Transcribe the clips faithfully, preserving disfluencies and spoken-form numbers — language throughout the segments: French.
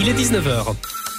Il est dix-neuf heures.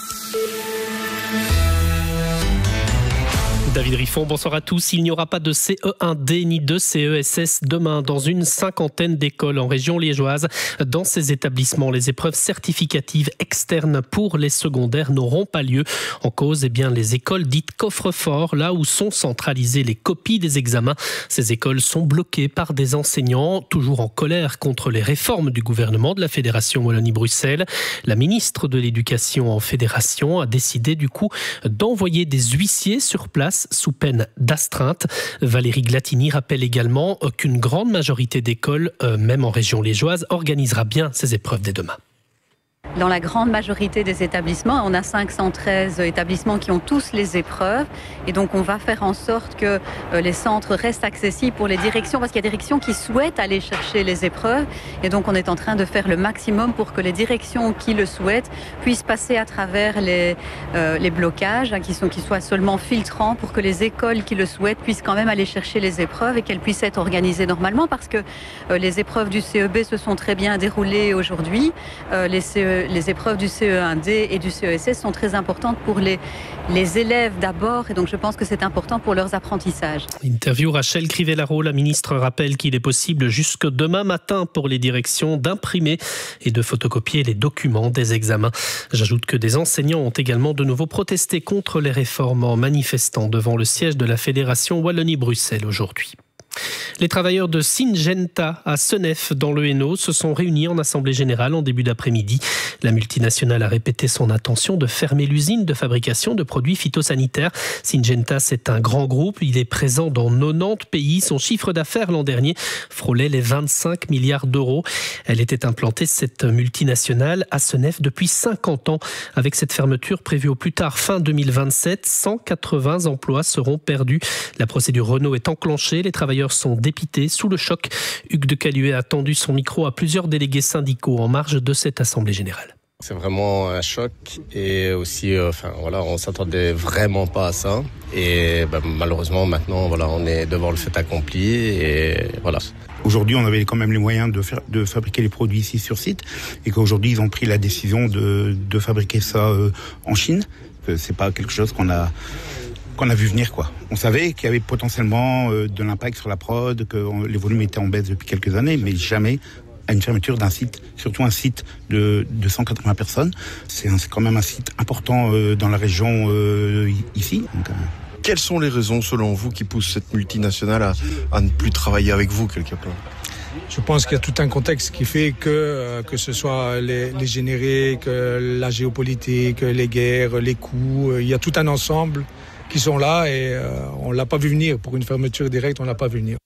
David Riffon, bonsoir à tous. Il n'y aura pas de C E un D ni de C E S S demain dans une cinquantaine d'écoles en région liégeoise. Dans ces établissements, les épreuves certificatives externes pour les secondaires n'auront pas lieu. En cause, eh bien, les écoles dites coffre-fort, là où sont centralisées les copies des examens. Ces écoles sont bloquées par des enseignants, toujours en colère contre les réformes du gouvernement de la Fédération Wallonie-Bruxelles. La ministre de l'Éducation en Fédération a décidé du coup d'envoyer des huissiers sur place sous peine d'astreinte. Valérie Glatini rappelle également qu'une grande majorité d'écoles, euh, même en région liégeoise, organisera bien ces épreuves dès demain. Dans la grande majorité des établissements, on a cinq cent treize établissements qui ont tous les épreuves. Et donc, on va faire en sorte que les centres restent accessibles pour les directions, parce qu'il y a des directions qui souhaitent aller chercher les épreuves. Et donc, on est en train de faire le maximum pour que les directions qui le souhaitent puissent passer à travers les, euh, les blocages, hein, qui, sont, qui soient seulement filtrants, pour que les écoles qui le souhaitent puissent quand même aller chercher les épreuves et qu'elles puissent être organisées normalement, parce que euh, les épreuves du C E B se sont très bien déroulées aujourd'hui. Euh, les C E Les épreuves du C E un D et du C E S S sont très importantes pour les, les élèves d'abord, et donc je pense que c'est important pour leurs apprentissages. Interview Rachel Crivellaro, la ministre rappelle qu'il est possible jusque demain matin pour les directions d'imprimer et de photocopier les documents des examens. J'ajoute que des enseignants ont également de nouveau protesté contre les réformes en manifestant devant le siège de la Fédération Wallonie-Bruxelles aujourd'hui. Les travailleurs de Syngenta à Senef dans le Hainaut se sont réunis en assemblée générale en début d'après-midi. La multinationale a répété son intention de fermer l'usine de fabrication de produits phytosanitaires. Syngenta, c'est un grand groupe. Il est présent dans quatre-vingt-dix pays. Son chiffre d'affaires l'an dernier frôlait les vingt-cinq milliards d'euros. Elle était implantée, cette multinationale, à Senef depuis cinquante ans. Avec cette fermeture prévue au plus tard fin deux mille vingt-sept, cent quatre-vingts emplois seront perdus. La procédure Renault est enclenchée. Les travailleurs sont dépités, sous le choc. Hugues de Caluet a tendu son micro à plusieurs délégués syndicaux en marge de cette assemblée générale. C'est vraiment un choc et aussi, euh, enfin voilà, on s'attendait vraiment pas à ça. Et ben, malheureusement maintenant, voilà, on est devant le fait accompli et voilà. Aujourd'hui, on avait quand même les moyens de, faire, de fabriquer les produits ici sur site, et qu'aujourd'hui, ils ont pris la décision de, de fabriquer ça euh, en Chine. Que c'est pas quelque chose qu'on a qu'on a vu venir, quoi. On savait qu'il y avait potentiellement euh, de l'impact sur la prod, que on, les volumes étaient en baisse depuis quelques années, mais jamais à une fermeture d'un site, surtout un site de, de cent quatre-vingts personnes. C'est, un, c'est quand même un site important euh, dans la région euh, ici. Donc, euh... Quelles sont les raisons, selon vous, qui poussent cette multinationale à, à ne plus travailler avec vous, quelque part ? Je pense qu'il y a tout un contexte qui fait que, euh, que ce soit les, les génériques, la géopolitique, les guerres, les coûts, euh, il y a tout un ensemble qui sont là et euh, on ne l'a pas vu venir. Pour une fermeture directe, on ne l'a pas vu venir.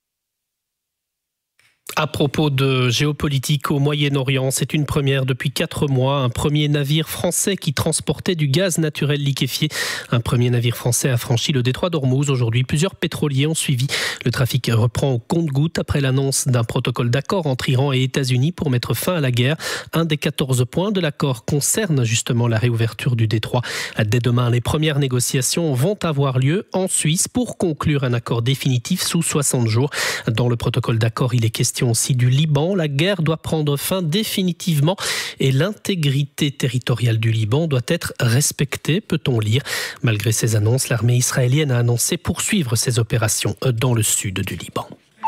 À propos de géopolitique au Moyen-Orient, c'est une première depuis quatre mois. Un premier navire français qui transportait du gaz naturel liquéfié. Un premier navire français a franchi le détroit d'Ormuz. Aujourd'hui, plusieurs pétroliers ont suivi. Le trafic reprend au compte-gouttes après l'annonce d'un protocole d'accord entre Iran et États-Unis pour mettre fin à la guerre. Un des quatorze points de l'accord concerne justement la réouverture du détroit. Dès demain, les premières négociations vont avoir lieu en Suisse pour conclure un accord définitif sous soixante jours. Dans le protocole d'accord, il est question aussi du Liban. La guerre doit prendre fin définitivement et l'intégrité territoriale du Liban doit être respectée, peut-on lire. Malgré ces annonces, l'armée israélienne a annoncé poursuivre ses opérations dans le sud du Liban.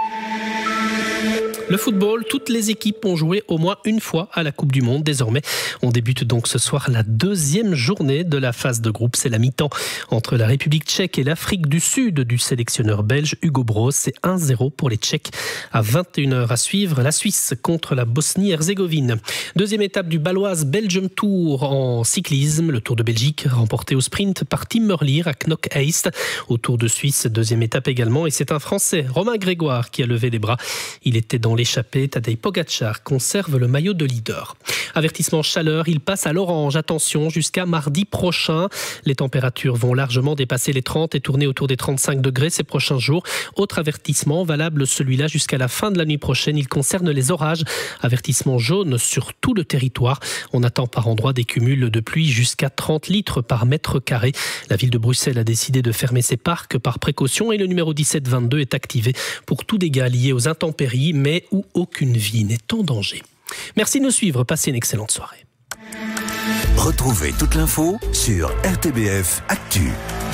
Le football, toutes les équipes ont joué au moins une fois à la Coupe du Monde. Désormais, on débute donc ce soir la deuxième journée de la phase de groupe. C'est la mi-temps entre la République tchèque et l'Afrique du Sud du sélectionneur belge Hugo Broos. C'est un zéro pour les Tchèques. À vingt et une heures à suivre, la Suisse contre la Bosnie-Herzégovine. Deuxième étape du Baloise Belgium Tour en cyclisme. Le Tour de Belgique remporté au sprint par Tim Merlier à Knock-Heist. Au Tour de Suisse, deuxième étape également. Et c'est un Français, Romain Grégoire, qui a levé les bras. Il était dans l'échappée. Tadej Pogačar conserve le maillot de leader. Avertissement chaleur, il passe à l'orange. Attention, jusqu'à mardi prochain. Les températures vont largement dépasser les trente et tourner autour des trente-cinq degrés ces prochains jours. Autre avertissement, valable celui-là jusqu'à la fin de la nuit prochaine. Il concerne les orages. Avertissement jaune sur tout le territoire. On attend par endroits des cumuls de pluie jusqu'à trente litres par mètre carré. La ville de Bruxelles a décidé de fermer ses parcs par précaution et le numéro dix-sept vingt-deux est activé pour tout dégât lié aux intempéries, mais où aucune vie n'est en danger. Merci de nous suivre. Passez une excellente soirée. Retrouvez toute l'info sur R T B F Actu.